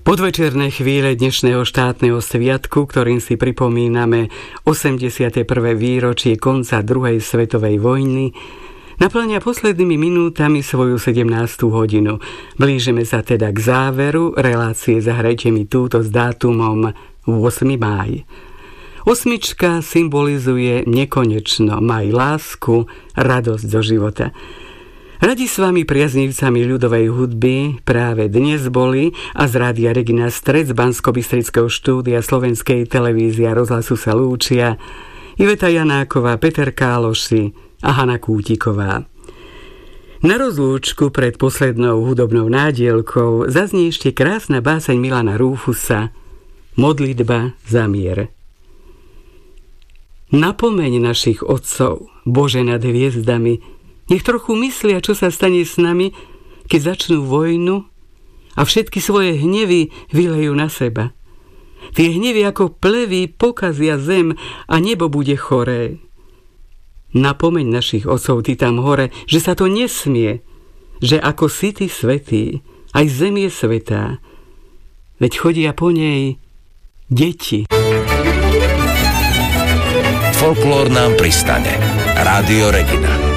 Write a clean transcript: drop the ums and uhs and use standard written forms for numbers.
Podvečerné chvíle dnešného štátneho sviatku, ktorým si pripomíname 81. výročie konca druhej svetovej vojny, naplňa poslednými minútami svoju 17. hodinu. Blížime sa teda k záveru relácie Zahrajte mi túto s dátumom 8. máj. Osmička symbolizuje nekonečno, maj lásku, radosť zo života. Radi s vami priaznivcami ľudovej hudby práve dnes boli a z Rádia Regina Stred z Banskobystrického štúdia Slovenskej televízie a rozhlasu sa lúčia Iveta Janáková, Peter Káloši a Hana Kútiková. Na rozlúčku pred poslednou hudobnou nádielkou zaznie ešte krásna báseň Milana Rúfusa Modlitba za mier. Napomeň našich otcov, Bože nad hviezdami, nech trochu myslia, čo sa stane s nami, keď začnú vojnu a všetky svoje hnevy vylejú na seba. Tie hnevy ako plevy pokazia zem a nebo bude choré. Napomeň našich otcov, ty tam hore, že sa to nesmie, že ako si ty svätý, aj zem je svätá, veď chodia po nej deti. Folklór nám pristane. Rádio Regina.